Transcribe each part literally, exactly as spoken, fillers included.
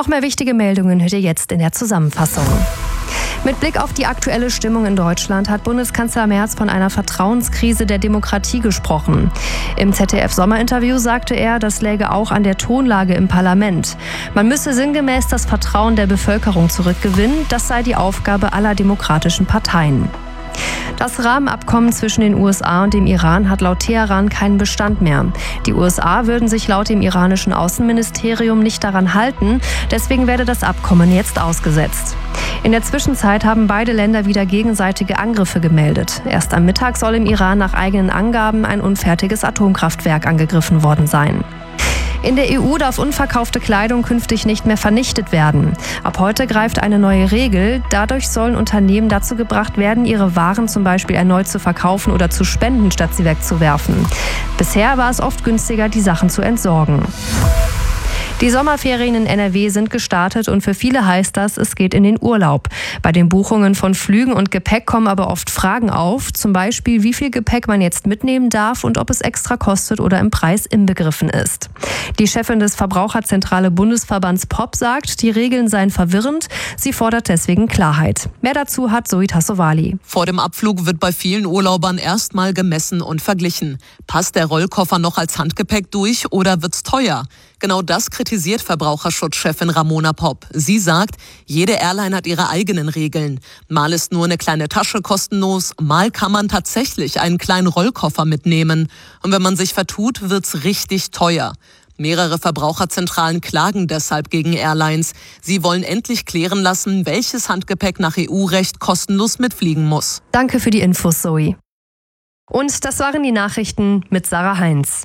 Noch mehr wichtige Meldungen hört ihr jetzt in der Zusammenfassung. Mit Blick auf die aktuelle Stimmung in Deutschland hat Bundeskanzler Merz von einer Vertrauenskrise der Demokratie gesprochen. Im Z D F-Sommerinterview sagte er, das läge auch an der Tonlage im Parlament. Man müsse sinngemäß das Vertrauen der Bevölkerung zurückgewinnen. Das sei die Aufgabe aller demokratischen Parteien. Das Rahmenabkommen zwischen den U S A und dem Iran hat laut Teheran keinen Bestand mehr. Die U S A würden sich laut dem iranischen Außenministerium nicht daran halten, deswegen werde das Abkommen jetzt ausgesetzt. In der Zwischenzeit haben beide Länder wieder gegenseitige Angriffe gemeldet. Erst am Mittag soll im Iran nach eigenen Angaben ein unfertiges Atomkraftwerk angegriffen worden sein. In der E U darf unverkaufte Kleidung künftig nicht mehr vernichtet werden. Ab heute greift eine neue Regel. Dadurch sollen Unternehmen dazu gebracht werden, ihre Waren zum Beispiel erneut zu verkaufen oder zu spenden, statt sie wegzuwerfen. Bisher war es oft günstiger, die Sachen zu entsorgen. Die Sommerferien in N R W sind gestartet und für viele heißt das, es geht in den Urlaub. Bei den Buchungen von Flügen und Gepäck kommen aber oft Fragen auf, zum Beispiel wie viel Gepäck man jetzt mitnehmen darf und ob es extra kostet oder im Preis inbegriffen ist. Die Chefin des Verbraucherzentrale Bundesverbands P O P sagt, die Regeln seien verwirrend, sie fordert deswegen Klarheit. Mehr dazu hat Zoe Tassovali. Vor dem Abflug wird bei vielen Urlaubern erstmal gemessen und verglichen. Passt der Rollkoffer noch als Handgepäck durch oder wird's teuer? Genau das kritisiert Verbraucherschutzchefin Ramona Popp. Sie sagt, jede Airline hat ihre eigenen Regeln. Mal ist nur eine kleine Tasche kostenlos, mal kann man tatsächlich einen kleinen Rollkoffer mitnehmen. Und wenn man sich vertut, wird's richtig teuer. Mehrere Verbraucherzentralen klagen deshalb gegen Airlines. Sie wollen endlich klären lassen, welches Handgepäck nach E U-Recht kostenlos mitfliegen muss. Danke für die Infos, Zoe. Und das waren die Nachrichten mit Sarah Heinz.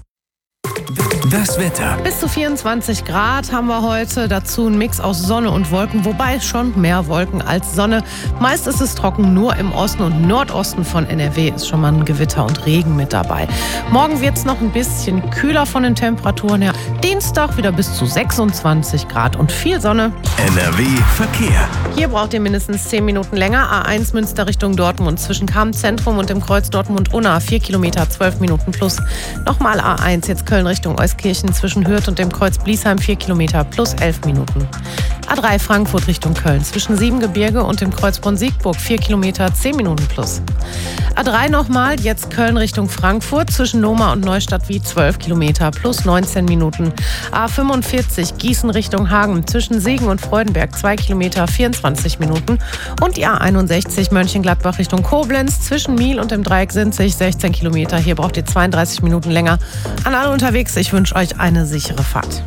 Das Wetter. Bis zu vierundzwanzig Grad haben wir heute. Dazu ein Mix aus Sonne und Wolken, wobei schon mehr Wolken als Sonne. Meist ist es trocken, nur im Osten und Nordosten von N R W ist schon mal ein Gewitter und Regen mit dabei. Morgen wird es noch ein bisschen kühler von den Temperaturen her. Dienstag wieder bis zu sechsundzwanzig Grad und viel Sonne. N R W Verkehr. Hier braucht ihr mindestens zehn Minuten länger. A eins Münster Richtung Dortmund zwischen Cham-Zentrum und dem Kreuz Dortmund-Unna. vier Kilometer, zwölf Minuten plus. Nochmal A eins, jetzt Köln Richtung Euskirchen zwischen Hürth und dem Kreuz Bliesheim. vier Kilometer plus elf Minuten. A drei Frankfurt Richtung Köln zwischen Siebengebirge und dem Kreuzbrunnen Siegburg. vier Kilometer, zehn Minuten plus. A drei nochmal, jetzt Köln Richtung Frankfurt zwischen Lohmar und Neustadt wie zwölf Kilometer plus neunzehn Minuten. A fünfundvierzig Gießen Richtung Hagen zwischen Siegen und Freudenberg zwei Kilometer, vierundzwanzig Minuten. Und die A einundsechzig Mönchengladbach Richtung Koblenz zwischen Miel und dem Dreieck Sinzig sechzehn Kilometer. Hier braucht ihr zweiunddreißig Minuten länger. An alle unterwegs, ich wünsche euch eine sichere Fahrt.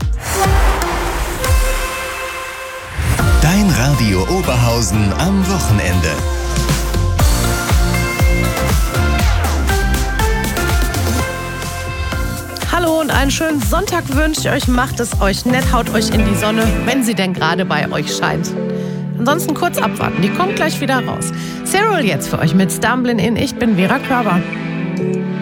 Dein Radio Oberhausen am Wochenende. Hallo und einen schönen Sonntag wünsche ich euch. Macht es euch nett, haut euch in die Sonne, wenn sie denn gerade bei euch scheint. Ansonsten kurz abwarten, die kommt gleich wieder raus. Cyril jetzt für euch mit Stumbling in. Ich bin Vera Körber.